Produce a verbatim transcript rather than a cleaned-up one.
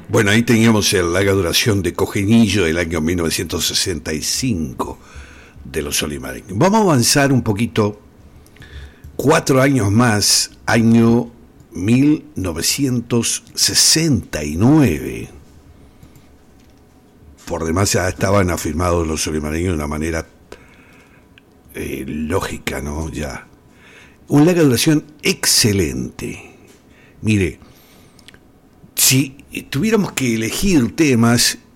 Bueno, ahí teníamos el larga duración de Cojenillo del año mil novecientos sesenta y cinco de los Solimareños. Vamos a avanzar un poquito, cuatro años más, año mil novecientos sesenta y nueve. Por demás ya estaban afirmados los Solimareños de una manera eh, lógica, ¿no? Ya. Un larga duración excelente. Mire, si tuviéramos que elegir temas,